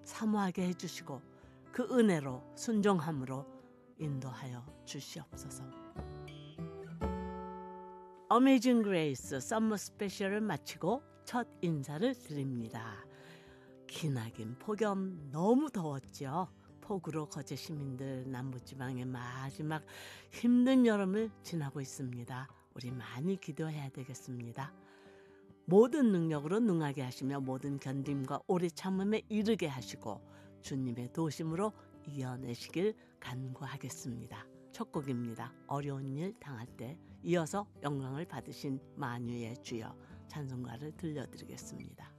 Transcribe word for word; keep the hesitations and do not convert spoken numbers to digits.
사모하게 해주시고 그 은혜로 순종함으로 인도하여 주시옵소서. 어메이징 그레이스 썸머 스페셜을 마치고 첫 인사를 드립니다. 기나긴 폭염 너무 더웠죠. 폭우로 거제 시민들 남부지방의 마지막 힘든 여름을 지나고 있습니다. 우리 많이 기도해야 되겠습니다. 모든 능력으로 능하게 하시며 모든 견딤과 오래 참음에 이르게 하시고 주님의 도심으로 이겨내시길 간구하겠습니다. 첫 곡입니다. 어려운 일 당할 때 이어서 영광을 받으신 만유의 주여 찬송가를 들려드리겠습니다.